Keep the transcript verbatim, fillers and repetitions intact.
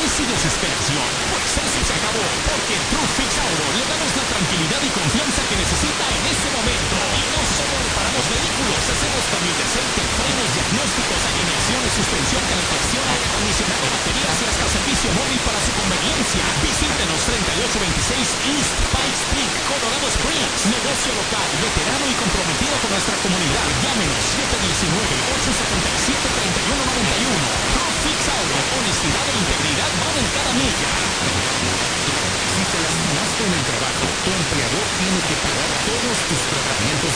su desesperación, pues eso se acabó, porque en True Fix Auto le damos la tranquilidad y confianza que necesita en este momento. Y no solo reparamos vehículos, hacemos cambio de aceite, frenos, diagnósticos, alineaciones, suspensión, calefacción, aire acondicionado, baterías y hasta servicio móvil para su conveniencia. Visítenos treinta y ocho veintiséis East Pikes Peak, Colorado Springs. Negocio local, veterano y comprometido con nuestra comunidad. Llámenos siete uno nueve, ocho siete siete, tres uno nueve uno. True Fix Auto, honestidad e integridad van en cada milla. Si te lastimaste en el trabajo, tu empleador tiene que pagar todos tus tratamientos